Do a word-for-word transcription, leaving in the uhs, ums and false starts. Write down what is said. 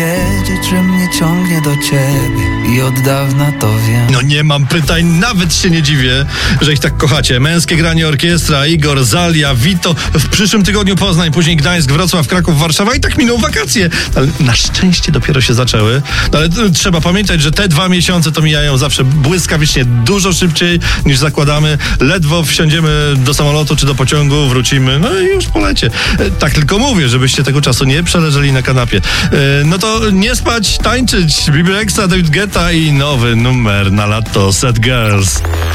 Wiedzieć, że mnie ciągnie do ciebie i od dawna to wiem. No nie mam pytań, nawet się nie dziwię, że ich tak kochacie. Męskie granie orkiestra, Igor, Zalia, Vito. W przyszłym tygodniu Poznań, później Gdańsk, Wrocław, Kraków, Warszawa i tak minął wakacje. Ale na szczęście dopiero się zaczęły. No ale trzeba pamiętać, że te dwa miesiące to mijają zawsze błyskawicznie, dużo szybciej niż zakładamy. Ledwo wsiądziemy do samolotu czy do pociągu, wrócimy, no i już po lecie. Tak tylko mówię, żebyście tego czasu nie przeleżeli na kanapie. No to nie spać, tańczyć. B B Rexha, David Guetta i nowy numer na lato, Sad Girls.